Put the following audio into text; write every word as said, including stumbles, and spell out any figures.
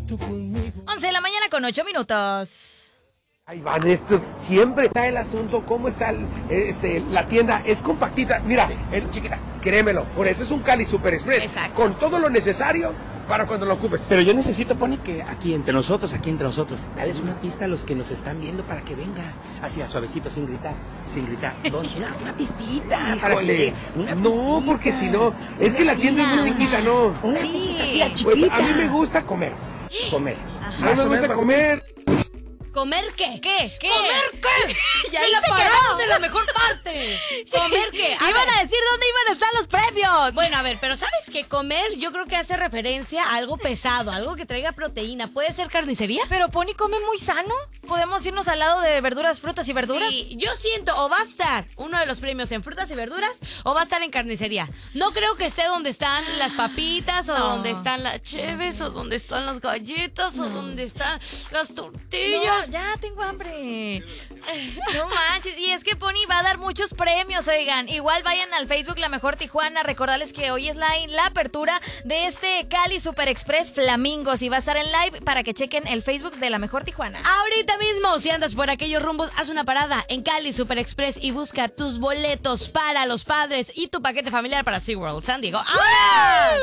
once de la mañana con ocho minutos. Ahí van, esto siempre está el asunto, cómo está el, este, la tienda, es compactita, mira, sí, el, chiquita, créemelo, por eso es un Cali Super Express. Exacto. Con todo lo necesario para cuando lo ocupes. Pero yo necesito, Pony, que aquí entre nosotros, aquí entre nosotros, dales una pista a los que nos están viendo para que venga, así a suavecito, sin gritar, sin gritar. Dos, una, una pistita, para que, una no, pistita. Porque si no, es que la tienda es muy chiquita, no. Una pista así, a chiquita. Pues a mí me gusta comer. Comer. A mí me gusta comer. ¿Comer qué? ¿Qué? ¿Qué? ¿Comer qué? Ya la se pararon quedó. de la mejor parte. ¿Comer qué? A Iban ver. a decir dónde iban a estar los premios. Bueno, a ver, pero ¿sabes qué? Comer yo creo que hace referencia a algo pesado, algo que traiga proteína. ¿Puede ser carnicería? Pero Pony come muy sano. ¿Podemos irnos al lado de verduras, frutas y verduras? Sí, yo siento o va a estar uno de los premios en frutas y verduras o va a estar en carnicería. No creo que esté donde están las papitas o No. donde están las cheves o donde están las galletas o donde están las tortillas. No, ya tengo hambre. No manches. Y es que Pony va a dar muchos premios, oigan. Igual vayan al Facebook La Mejor Tijuana. Recordarles que hoy es la, la apertura de este Cali Super Express Flamingos. Y va a estar en live para que chequen el Facebook de La Mejor Tijuana. Ahorita mismo, si andas por aquellos rumbos, haz una parada en Cali Super Express y busca tus boletos para los padres y tu paquete familiar para SeaWorld San Diego. ¡Ah!